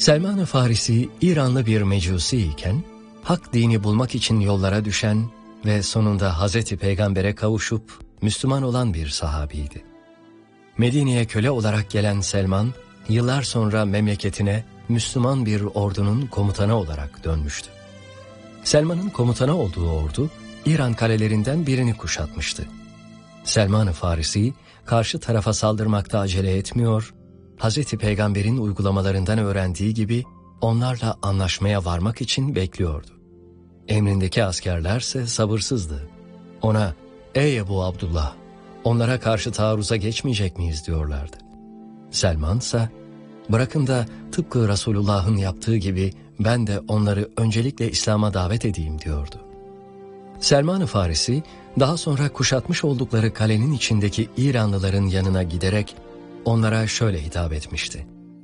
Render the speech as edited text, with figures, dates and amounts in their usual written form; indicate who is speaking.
Speaker 1: Selman-ı Farisi İranlı bir mecusi iken, hak dini bulmak için yollara düşen ve sonunda Hazreti Peygamber'e kavuşup Müslüman olan bir sahabiydi. Medine'ye köle olarak gelen Selman, yıllar sonra memleketine Müslüman bir ordunun komutanı olarak dönmüştü. Selman'ın komutanı olduğu ordu, İran kalelerinden birini kuşatmıştı. Selman-ı Farisi, karşı tarafa saldırmakta acele etmiyor, Hazreti Peygamber'in uygulamalarından öğrendiği gibi onlarla anlaşmaya varmak için bekliyordu. Emrindeki askerlerse sabırsızdı. Ona, "Ey Ebu Abdullah, onlara karşı taarruza geçmeyecek miyiz?" diyorlardı. Selman ise, "Bırakın da tıpkı Resulullah'ın yaptığı gibi ben de onları öncelikle İslam'a davet edeyim." diyordu. Selman-ı Farisi daha sonra kuşatmış oldukları kalenin içindeki İranlıların yanına giderek onlara şöyle hitap etmişti: